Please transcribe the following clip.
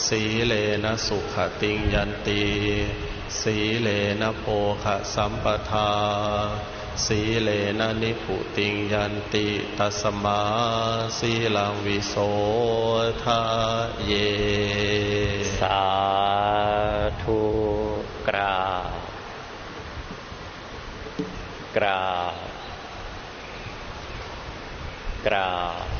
สีเลนะสุขติงยันติสีเลนะโภคะสัมปทาสีเลนะนิพุติงยันติตัสมาสีลังวิโสทะเยสาธุกราบกราบกราบ